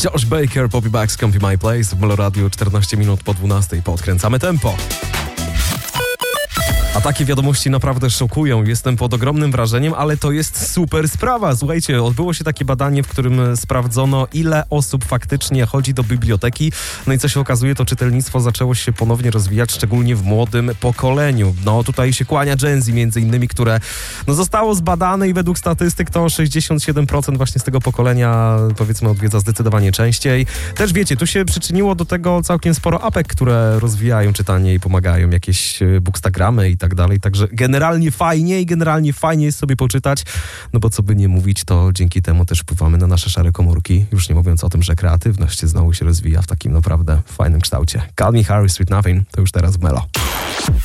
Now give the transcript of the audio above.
Josh Baker, Bobby Bax, Comfy My Place w Meloradiu, 14 minut po 12. Podkręcamy tempo. A takie wiadomości naprawdę szokują. Jestem pod ogromnym wrażeniem, ale to jest super sprawa. Słuchajcie, odbyło się takie badanie, w którym sprawdzono, ile osób faktycznie chodzi do biblioteki. No i co się okazuje, to czytelnictwo zaczęło się ponownie rozwijać, szczególnie w młodym pokoleniu. No tutaj się kłania Gen Z między innymi, które zostało zbadane i według statystyk to 67% właśnie z tego pokolenia, powiedzmy, odwiedza zdecydowanie częściej. Też wiecie, tu się przyczyniło do tego całkiem sporo apek, które rozwijają czytanie i pomagają, jakieś bookstagramy i tak dalej, także generalnie fajnie jest sobie poczytać, no bo co by nie mówić, to dzięki temu też wpływamy na nasze szare komórki, już nie mówiąc o tym, że kreatywność znowu się rozwija w takim naprawdę fajnym kształcie. Calvin Harris, Sweet Nothing, to już teraz w Melo.